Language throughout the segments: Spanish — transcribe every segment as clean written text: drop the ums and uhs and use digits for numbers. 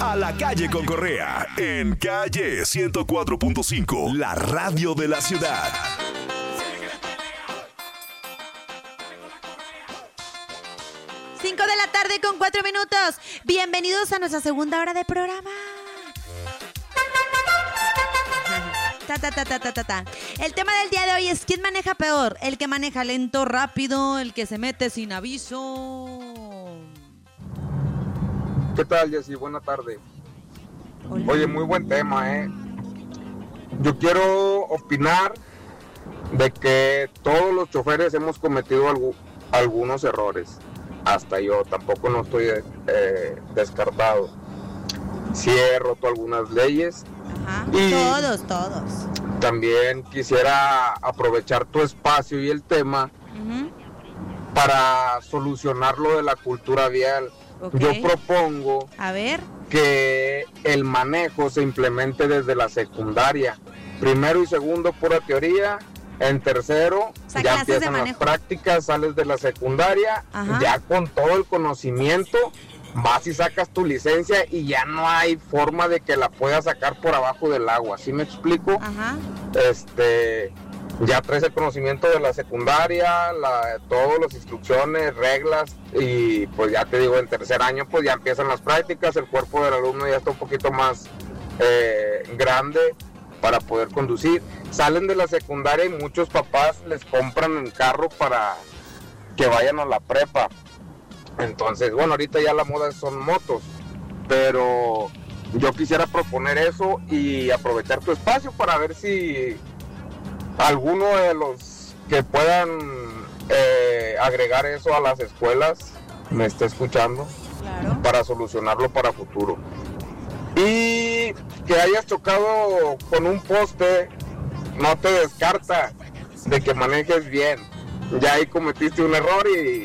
A la calle con Correa, en Calle 104.5, la radio de la ciudad. Cinco de la tarde con 4 minutos. Bienvenidos a nuestra segunda hora de programa. El tema del día de hoy es: ¿quién maneja peor? ¿El que maneja lento, rápido? ¿El que se mete sin aviso? ¿Qué tal, Jessy? Buena tarde. Hola. Oye, muy buen tema, ¿eh? Yo quiero opinar de que todos los choferes hemos cometido algunos errores. Hasta yo, tampoco no estoy descartado. Sí he roto algunas leyes. Ajá. Y Todos. también quisiera aprovechar tu espacio y el tema Uh-huh. para solucionar lo de la cultura vial. Ok. Yo propongo A ver. que el manejo se implemente desde la secundaria. Primero y segundo, pura teoría. En tercero, O sea, ya clases de empiezan las manejo. prácticas, sales de la secundaria, Ajá. ya con todo el conocimiento, vas y sacas tu licencia y ya no hay forma de que la puedas sacar por abajo del agua. ¿Sí me explico? Ajá. Ya traes el conocimiento de la secundaria, todas las instrucciones, reglas, y pues ya te digo, en tercer año pues ya empiezan las prácticas, el cuerpo del alumno ya está un poquito más grande para poder conducir. Salen de la secundaria y muchos papás les compran un carro para que vayan a la prepa. Entonces, bueno, ahorita ya la moda son motos, pero yo quisiera proponer eso y aprovechar tu espacio para ver si alguno de los que puedan agregar eso a las escuelas me está escuchando, Claro. para solucionarlo para futuro. Y que hayas chocado con un poste no te descarta de que manejes bien. Ya ahí cometiste un error y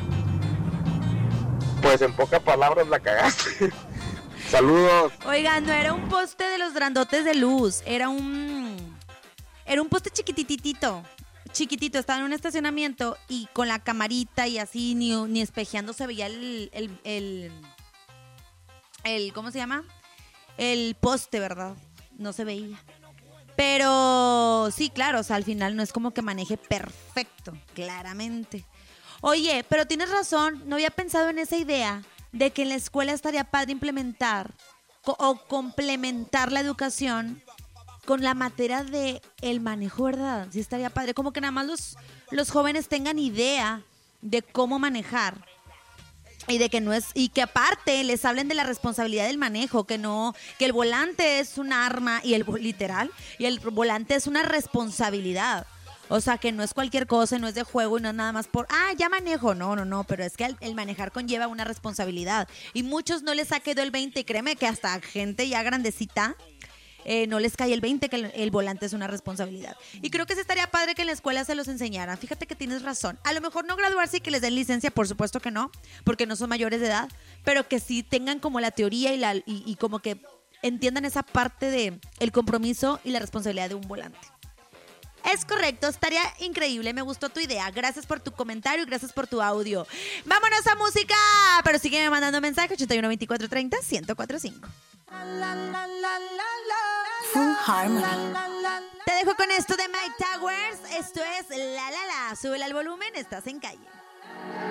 pues en pocas palabras la cagaste. Saludos. Oigan, no era un poste de los grandotes de luz, era un poste chiquititito, estaba en un estacionamiento y con la camarita y así, ni espejeando se veía el ¿cómo se llama? El poste, ¿verdad? No se veía. Pero sí, claro, o sea, al final no es como que maneje perfecto, claramente. Oye, pero tienes razón, no había pensado en esa idea de que en la escuela estaría padre implementar o complementar la educación con la materia de el manejo, ¿verdad? Sí estaría padre, como que nada más los jóvenes tengan idea de cómo manejar y de que no es, y que aparte les hablen de la responsabilidad del manejo, que el volante es un arma y el volante es una responsabilidad. O sea, que no es cualquier cosa, no es de juego y no es nada más ya manejo. No, pero es que el manejar conlleva una responsabilidad. Y muchos no les ha quedado el 20, y créeme que hasta gente ya grandecita no les cae el 20 que el volante es una responsabilidad. Y creo que sí estaría padre que en la escuela se los enseñaran. Fíjate que tienes razón. A lo mejor no graduarse y que les den licencia, por supuesto que no, porque no son mayores de edad, pero que sí tengan como la teoría y como que entiendan esa parte de el compromiso y la responsabilidad de un volante. Es correcto, estaría increíble, me gustó tu idea. Gracias por tu comentario y gracias por tu audio. ¡Vámonos a música! Pero sígueme mandando mensaje 81 24 30 1045. Full Harmony. Te dejo con esto de Mike Towers. Esto es La La La. Súbele al volumen, estás en Calle.